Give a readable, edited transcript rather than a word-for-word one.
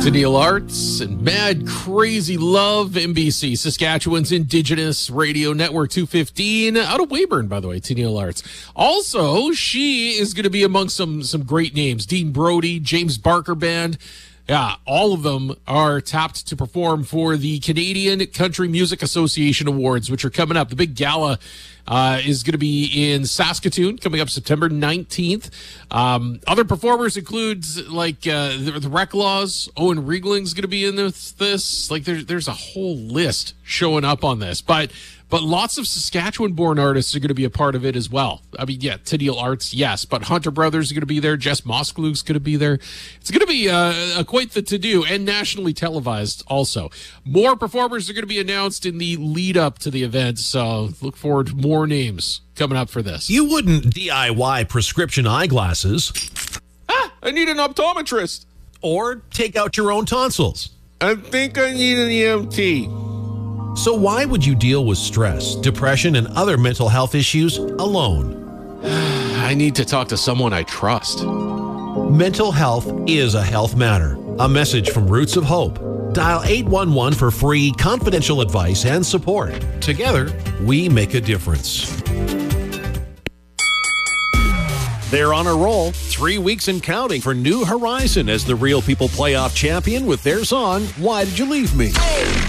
Tennille Arts and Mad Crazy Love, NBC, Saskatchewan's Indigenous Radio Network 215, out of Weyburn, by the way, Tennille Arts. Also, she is going to be among some great names. Dean Brody, James Barker Band. Yeah, all of them are tapped to perform for the Canadian Country Music Association Awards, which are coming up. The big gala is going to be in Saskatoon, coming up September 19th. Other performers include like the Reclaws. Owen Riegling's going to be in this. Like there's a whole list showing up on this, but lots of Saskatchewan-born artists are going to be a part of it as well. I mean, yeah, Tennille Arts, yes, but Hunter Brothers are going to be there. Jess Moskaluk's going to be there. It's going to be quite the to-do, and nationally televised also. More performers are going to be announced in the lead-up to the event, so look forward to more names coming up for this. You wouldn't DIY prescription eyeglasses. I need an optometrist. Or take out your own tonsils. I think I need an EMT. So why would you deal with stress, depression, and other mental health issues alone? I need to talk to someone I trust. Mental health is a health matter. A message from Roots of Hope. Dial 811 for free confidential advice and support. Together, we make a difference. They're on a roll, 3 weeks and counting for New Horizon as the Real People playoff champion with their song, Why Did You Leave Me?